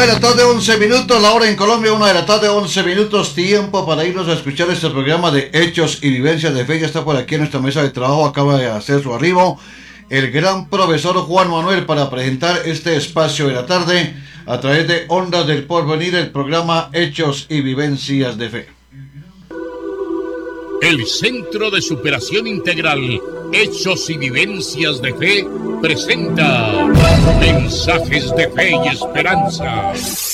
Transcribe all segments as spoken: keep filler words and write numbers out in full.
la tarde, once minutos, la hora en Colombia, una de la tarde, once minutos, tiempo para irnos a escuchar este programa de Hechos y Vivencias de Fe. Ya está por aquí en nuestra mesa de trabajo, acaba de hacer su arribo el gran profesor Juan Manuel para presentar este espacio de la tarde a través de Ondas del Porvenir, el programa Hechos y Vivencias de Fe. El Centro de Superación Integral Hechos y Vivencias de Fe presenta Mensajes de Fe y Esperanza.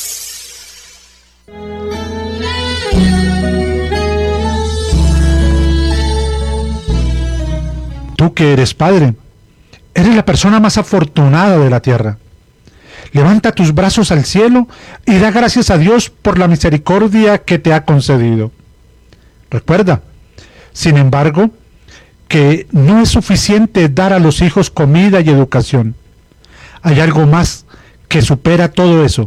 Tú que eres padre, eres la persona más afortunada de la tierra. Levanta tus brazos al cielo y da gracias a Dios por la misericordia que te ha concedido. Recuerda, sin embargo, que no es suficiente dar a los hijos comida y educación. Hay algo más que supera todo eso.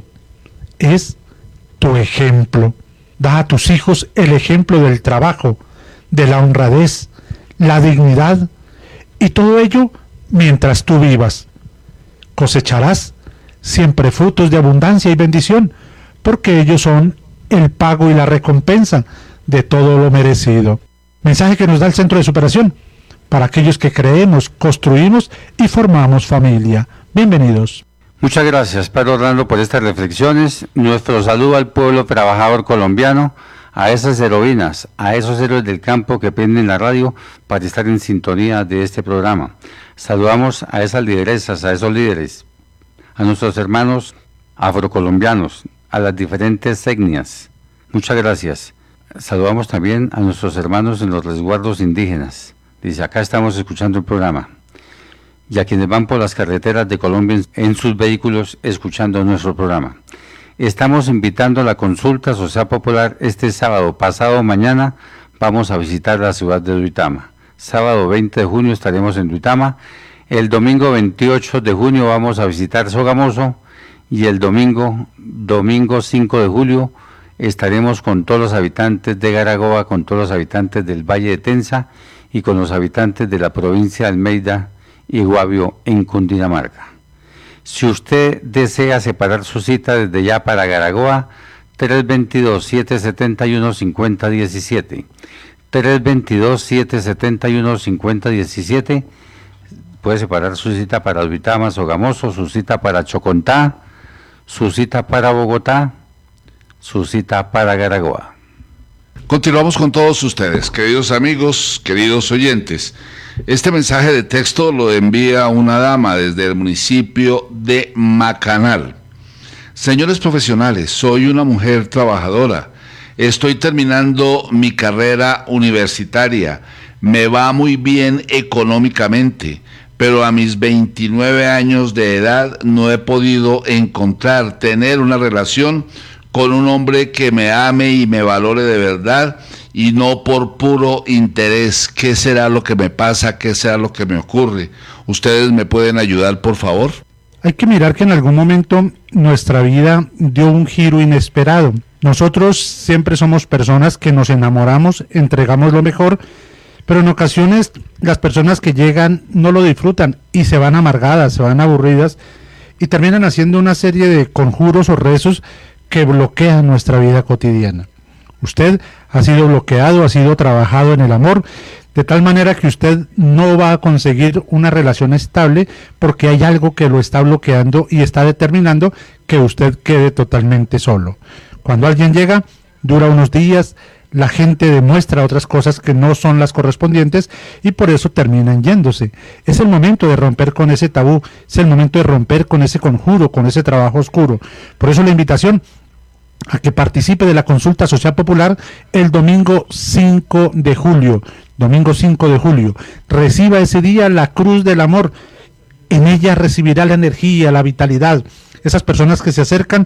Es tu ejemplo. Da a tus hijos el ejemplo del trabajo, de la honradez, la dignidad, y todo ello mientras tú vivas. Cosecharás siempre frutos de abundancia y bendición, porque ellos son el pago y la recompensa de todo lo merecido. Mensaje que nos da el Centro de Superación para aquellos que creemos, construimos y formamos familia. Bienvenidos. Muchas gracias, Padre Orlando, por estas reflexiones. Nuestro saludo al pueblo trabajador colombiano, a esas heroínas, a esos héroes del campo que prenden la radio para estar en sintonía de este programa. Saludamos a esas lideresas, a esos líderes, a nuestros hermanos afrocolombianos, a las diferentes etnias. Muchas gracias. Saludamos también a nuestros hermanos en los resguardos indígenas. Dice, acá estamos escuchando el programa. Y a quienes van por las carreteras de Colombia en sus vehículos escuchando nuestro programa. Estamos invitando a la consulta social popular este sábado. Pasado mañana vamos a visitar la ciudad de Duitama. Sábado veinte de junio estaremos en Duitama. El domingo veintiocho de junio vamos a visitar Sogamoso. Y el domingo, domingo cinco de julio, estaremos con todos los habitantes de Garagoa, con todos los habitantes del Valle de Tensa y con los habitantes de la provincia de Almeida y Guavio en Cundinamarca. Si usted desea separar su cita desde ya para Garagoa, tres dos dos, siete siete uno, cinco cero uno siete, tres dos dos, siete siete uno, cinco cero uno siete, puede separar su cita para Duitama, Sogamoso, su cita para Chocontá, su cita para Bogotá, su cita para Garagoa. Continuamos con todos ustedes, queridos amigos, queridos oyentes. Este mensaje de texto lo envía una dama desde el municipio de Macanal. Señores profesionales, soy una mujer trabajadora. Estoy terminando mi carrera universitaria. Me va muy bien económicamente, pero a mis veintinueve años de edad no he podido encontrar, tener una relación con un hombre que me ame y me valore de verdad y no por puro interés. ¿Qué será lo que me pasa? ¿Qué será lo que me ocurre? ¿Ustedes me pueden ayudar, por favor? Hay que mirar que en algún momento nuestra vida dio un giro inesperado. Nosotros siempre somos personas que nos enamoramos, entregamos lo mejor, pero en ocasiones las personas que llegan no lo disfrutan y se van amargadas, se van aburridas y terminan haciendo una serie de conjuros o rezos que bloquean nuestra vida cotidiana. Usted ha sido bloqueado, ha sido trabajado en el amor, de tal manera que usted no va a conseguir una relación estable porque hay algo que lo está bloqueando y está determinando que usted quede totalmente solo. Cuando alguien llega, dura unos días, la gente demuestra otras cosas que no son las correspondientes y por eso terminan yéndose. Es el momento de romper con ese tabú, es el momento de romper con ese conjuro, con ese trabajo oscuro. Por eso la invitación a que participe de la consulta social popular el domingo cinco de julio. Domingo cinco de julio. Reciba ese día la cruz del amor. En ella recibirá la energía, la vitalidad. Esas personas que se acercan